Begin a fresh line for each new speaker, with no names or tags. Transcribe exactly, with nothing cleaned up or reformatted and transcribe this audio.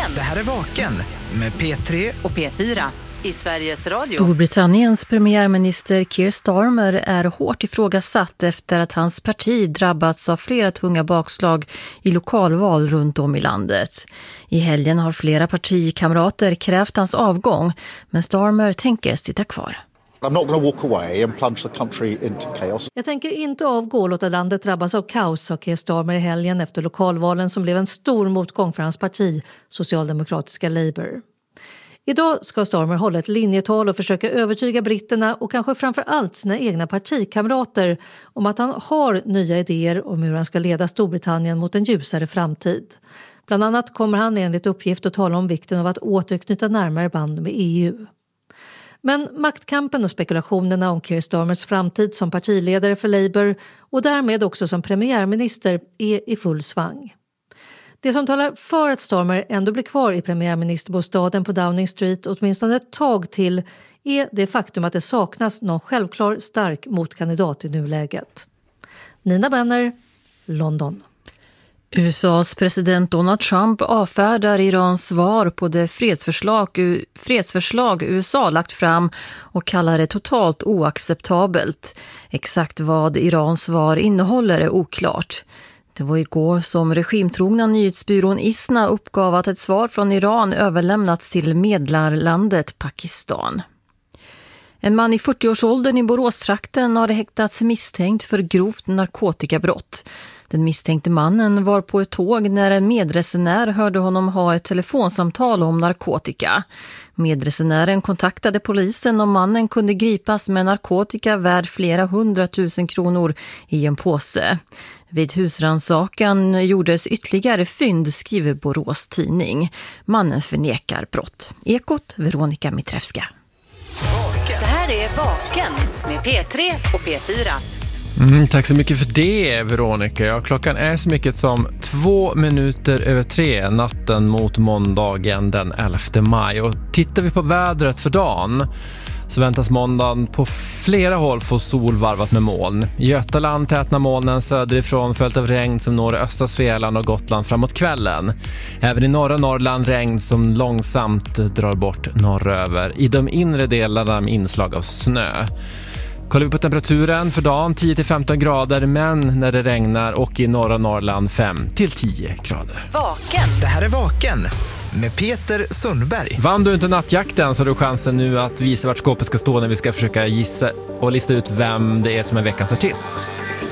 Vaken.
Det här är Vaken med P tre
och P fyra i Sveriges Radio.
Storbritanniens premiärminister Keir Starmer är hårt ifrågasatt efter att hans parti drabbats av flera tunga bakslag i lokalval runt om i landet. I helgen har flera partikamrater krävt hans avgång, men Starmer tänker sitta kvar.
I'm not going to walk away and plunge the country into chaos.
Jag tänker inte avgå och låta landet drabbas av kaos, sa Keir Starmer i helgen efter lokalvalen som blev en stor motgång för hans parti, socialdemokratiska Labour. Idag ska Starmer hålla ett linjetal och försöka övertyga britterna och kanske framför allt sina egna partikamrater om att han har nya idéer om hur han ska leda Storbritannien mot en ljusare framtid. Bland annat kommer han enligt uppgift att tala om vikten av att återknyta närmare band med E U. Men maktkampen och spekulationerna om Keir Starmers framtid som partiledare för Labour och därmed också som premiärminister är i full svang. Det som talar för att Starmer ändå blir kvar i premiärministerbostaden på Downing Street åtminstone ett tag till är det faktum att det saknas någon självklar stark motkandidat i nuläget. Nina Benner, London.
U S A:s president Donald Trump avfärdar Irans svar på det fredsförslag, fredsförslag U S A lagt fram och kallar det totalt oacceptabelt. Exakt vad Irans svar innehåller är oklart. Det var igår som regimtrogna nyhetsbyrån ISNA uppgav att ett svar från Iran överlämnats till medlarlandet Pakistan. En man i fyrtioårsåldern i Boråstrakten har häktats misstänkt för grovt narkotikabrott. Den misstänkte mannen var på ett tåg när en medresenär hörde honom ha ett telefonsamtal om narkotika. Medresenären kontaktade polisen och mannen kunde gripas med narkotika värd flera hundratusen kronor i en påse. Vid husrannsakan gjordes ytterligare fynd, skriver Borås tidning. Mannen förnekar brott. Ekot, Veronica Mitrevska.
Det här är Vaken med P tre och P fyra.
Mm, tack så mycket för det, Veronica. Ja, klockan är så mycket som två minuter över tre natten mot måndagen den elfte maj. Och tittar vi på vädret för dagen så väntas måndagen på flera håll få sol varvat med moln. I Götaland tätnar molnen söderifrån följt av regn som når östra Svealand och Gotland framåt kvällen. Även i norra Norrland regn som långsamt drar bort norröver. I de inre delarna med inslag av snö. Kollar vi på temperaturen för dagen tio till femton grader, men när det regnar och i norra Norrland fem till tio grader.
Vaken.
Det här är Vaken med Peter Sundberg.
Vann du inte nattjakten så har du chansen nu att visa vart skåpet ska stå när vi ska försöka gissa och lista ut vem det är som är veckans artist.